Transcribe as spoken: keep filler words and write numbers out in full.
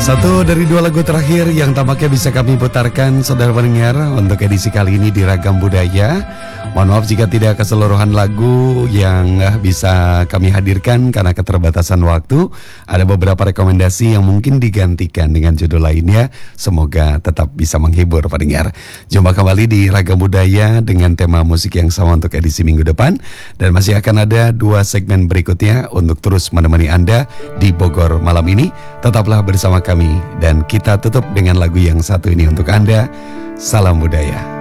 Satu dari dua lagu terakhir yang tampaknya bisa kami putarkan, saudara pendengar, untuk edisi kali ini di Ragam Budaya. Mohon maaf jika tidak keseluruhan lagu yang bisa kami hadirkan karena keterbatasan waktu. Ada beberapa rekomendasi yang mungkin digantikan dengan judul lainnya. Semoga tetap bisa menghibur pendengar. Jumpa kembali di Ragam Budaya dengan tema musik yang sama untuk edisi minggu depan. Dan masih akan ada dua segmen berikutnya untuk terus menemani Anda di Bogor malam ini. Tetaplah bersama kami dan kita tutup dengan lagu yang satu ini untuk Anda. Salam budaya.